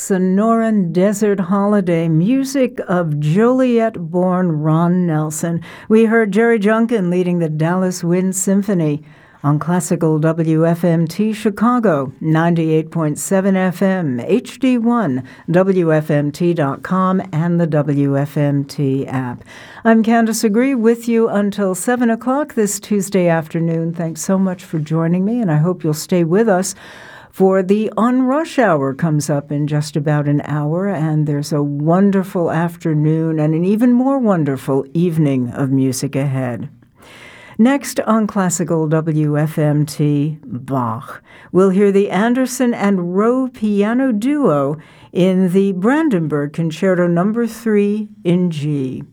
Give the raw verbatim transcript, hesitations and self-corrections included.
Sonoran Desert Holiday, music of Joliet-born Ron Nelson. We heard Jerry Junkin leading the Dallas Wind Symphony on Classical W F M T Chicago, ninety-eight point seven F M, H D one, W F M T dot com, and the W F M T app. I'm Candace Agree with you until seven o'clock this Tuesday afternoon. Thanks so much for joining me, and I hope you'll stay with us for the On Rush Hour comes up in just about an hour, and there's a wonderful afternoon and an even more wonderful evening of music ahead. Next on Classical W F M T, Bach. We'll hear the Anderson and Rowe piano duo in the Brandenburg Concerto Number three in G.